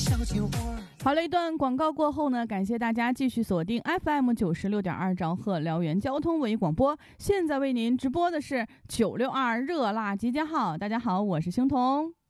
好了，一段广告过后呢，感谢大家继续锁定 FM96.2兆赫辽源交通文艺广播。现在为您直播的是962热辣集结号。大家好，我是星彤。